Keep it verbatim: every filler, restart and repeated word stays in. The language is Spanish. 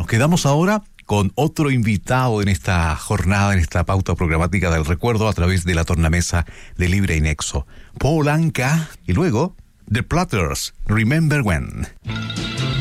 Nos quedamos ahora con otro invitado en esta jornada, en esta pauta programática del recuerdo a través de la tornamesa de Libre y Nexo. Paul Anka y luego The Platters, Remember When.